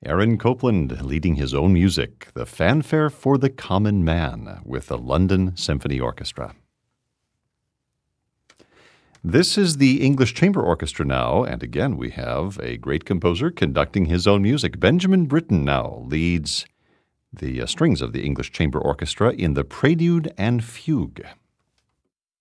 Aaron Copland leading his own music, the Fanfare for the Common Man with the London Symphony Orchestra. This is the English Chamber Orchestra now, and again we have a great composer conducting his own music. Benjamin Britten now leads the strings of the English Chamber Orchestra in the Prelude and Fugue.